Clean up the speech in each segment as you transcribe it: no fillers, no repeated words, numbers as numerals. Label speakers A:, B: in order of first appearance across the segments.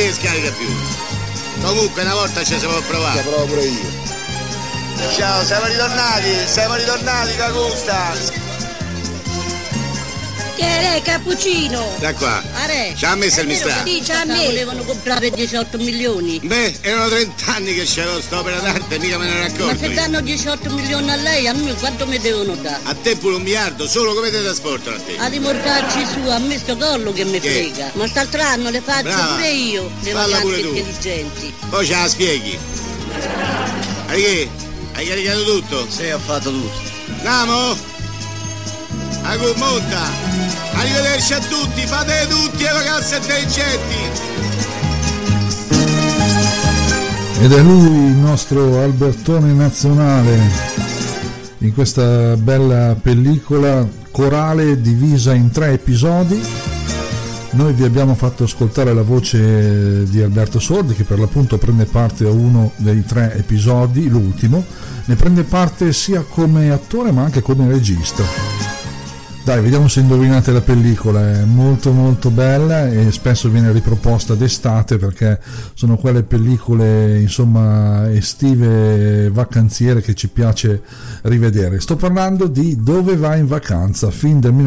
A: che scarica più. Comunque una volta ci si può provare.
B: Ci provo pure io.
A: Ciao, siamo ritornati, Cagusta.
C: Che è cappuccino?
A: Da qua.
C: Are.
A: Ci ha messo il mistero.
C: Sì, ci ha messo. Volevano comprare 18 milioni.
A: Beh, erano 30 anni che c'avevo st'opera d'arte e mica me ne ero accorto.
C: Ma se danno 18 milioni a lei, a noi quanto mi devono dare?
A: A te pure 1 miliardo, solo come te trasportano a te?
C: A rimorcarci su, a me sto collo che mi frega. Ma st'altro anno le faccio pure io, le varianti intelligenti.
A: Poi ce la spieghi. Hai caricato tutto?
B: Sì, ho fatto tutto.
A: Andiamo? Monta! Arrivederci a tutti, fate tutti le vacanze intelligenti!
D: Ed è lui il nostro Albertone nazionale in questa bella pellicola corale divisa in 3 episodi. Noi vi abbiamo fatto ascoltare la voce di Alberto Sordi, che per l'appunto prende parte a uno dei 3 episodi, l'ultimo. Ne prende parte sia come attore ma anche come regista. Dai, vediamo se indovinate la pellicola. È molto molto bella e spesso viene riproposta d'estate, perché sono quelle pellicole insomma estive, vacanziere, che ci piace rivedere. Sto parlando di Dove vai in vacanza, film del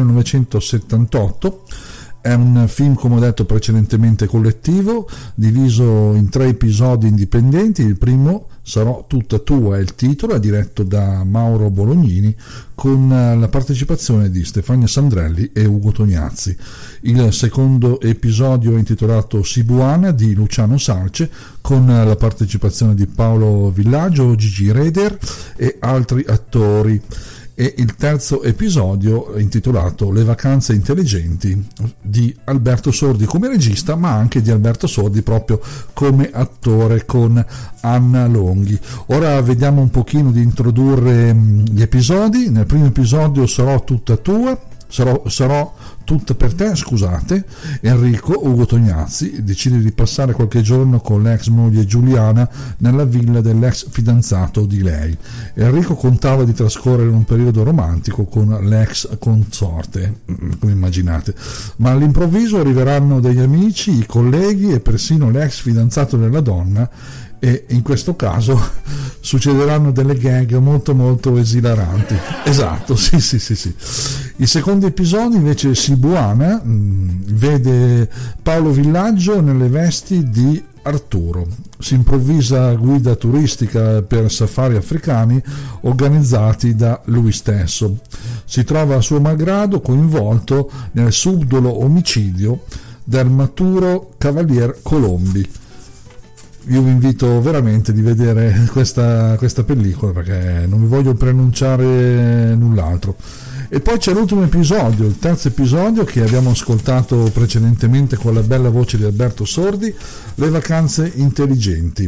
D: 1978. È un film, come ho detto precedentemente, collettivo, diviso in 3 episodi indipendenti. Il primo, Sarò tutta tua, è il titolo, è diretto da Mauro Bolognini, con la partecipazione di Stefania Sandrelli e Ugo Tognazzi. Il secondo episodio è intitolato Sibuana, di Luciano Sarce, con la partecipazione di Paolo Villaggio, Gigi Reder e altri attori. E il terzo episodio è intitolato Le vacanze intelligenti, di Alberto Sordi come regista, ma anche di Alberto Sordi proprio come attore, con Anna Longhi. Ora vediamo un pochino di introdurre gli episodi. Nel primo episodio Sarò tutta tua, sarò tutta per te, scusate. Enrico, Ugo Tognazzi, decide di passare qualche giorno con l'ex moglie Giuliana nella villa dell'ex fidanzato di lei. Enrico contava di trascorrere un periodo romantico con l'ex consorte, come immaginate, ma all'improvviso arriveranno degli amici, i colleghi e persino l'ex fidanzato della donna, e in questo caso succederanno delle gag molto molto esilaranti. Esatto, sì. Il secondo episodio invece, Sibuana, vede Paolo Villaggio nelle vesti di Arturo. Si improvvisa guida turistica per safari africani organizzati da lui stesso. Si trova a suo malgrado coinvolto nel subdolo omicidio del maturo cavalier Colombi. Io vi invito veramente di vedere questa pellicola, perché non vi voglio preannunciare null'altro. E poi c'è l'ultimo episodio, il terzo episodio, che abbiamo ascoltato precedentemente con la bella voce di Alberto Sordi, Le vacanze intelligenti.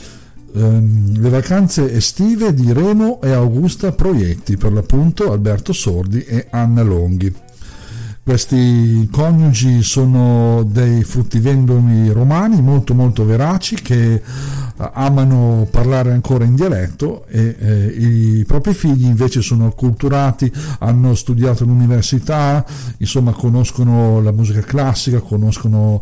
D: Le vacanze estive di Remo e Augusta Proietti, per l'appunto Alberto Sordi e Anna Longhi. Questi coniugi sono dei fruttivendomi romani molto molto veraci, che amano parlare ancora in dialetto, e i propri figli invece sono acculturati, hanno studiato all'università, insomma conoscono la musica classica, conoscono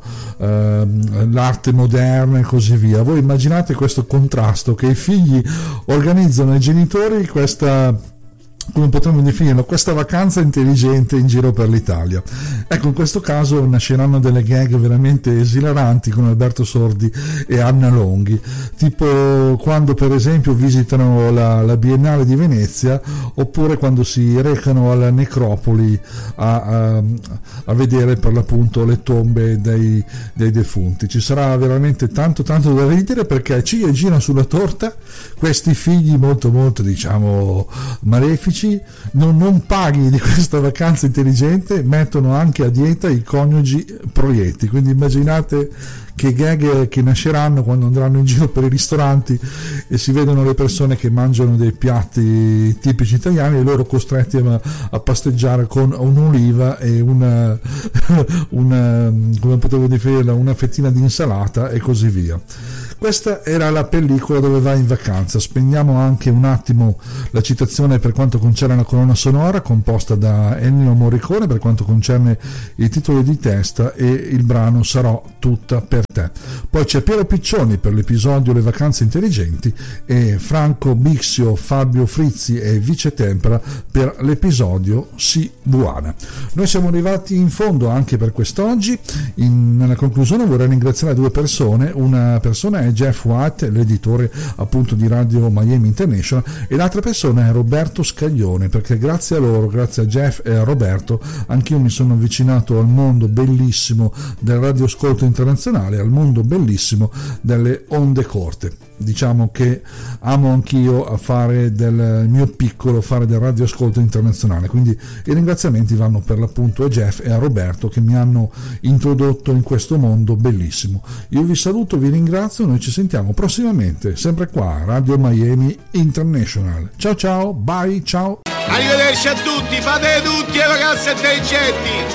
D: l'arte moderna e così via. Voi immaginate questo contrasto, che i figli organizzano ai genitori questa, come potremmo definirlo, questa vacanza intelligente in giro per l'Italia. Ecco, in questo caso nasceranno delle gag veramente esilaranti con Alberto Sordi e Anna Longhi, tipo quando per esempio visitano la Biennale di Venezia, oppure quando si recano alla necropoli a vedere per l'appunto le tombe dei defunti. Ci sarà veramente tanto da ridere, perché ciliegina sulla torta, questi figli molto molto diciamo malefici non paghi di questa vacanza intelligente, mettono anche a dieta i coniugi Proietti. Quindi immaginate che gag che nasceranno quando andranno in giro per i ristoranti e si vedono le persone che mangiano dei piatti tipici italiani e loro costretti a pasteggiare con un'oliva e una come potevo definirla, una fettina di insalata e così via. Questa era la pellicola dove vai in vacanza. Spendiamo anche un attimo la citazione per quanto concerne la colonna sonora composta da Ennio Morricone per quanto concerne i titoli di testa, e il brano Sarò tutta per te. Poi c'è Piero Piccioni per l'episodio Le vacanze intelligenti e Franco Bixio, Fabio Frizzi e Vice Tempera per l'episodio Si Buana. Noi siamo arrivati in fondo anche per quest'oggi. Nella conclusione vorrei ringraziare due persone. Una persona è Jeff White, l'editore appunto di Radio Miami International, e l'altra persona è Roberto Scaglione, perché grazie a loro, grazie a Jeff e a Roberto, anch'io mi sono avvicinato al mondo bellissimo del radioascolto internazionale, al mondo bellissimo delle onde corte. Diciamo che amo anch'io a fare del mio piccolo, fare del radioascolto internazionale, quindi i ringraziamenti vanno per l'appunto a Jeff e a Roberto che mi hanno introdotto in questo mondo bellissimo. Io vi saluto, vi ringrazio, noi ci sentiamo prossimamente sempre qua Radio Miami International. Ciao ciao, bye, ciao.
A: Arrivederci a tutti, fate tutti le vacanze intelligenti.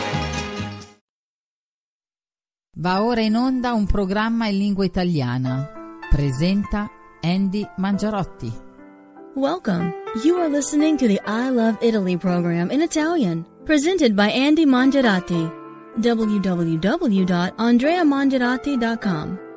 B: Va ora in onda un programma in lingua italiana. Presenta Andy Mangiarotti.
E: Welcome. You are listening to the I Love Italy program in Italian, presented by Andy Mangiarotti. www.andreamangiarotti.com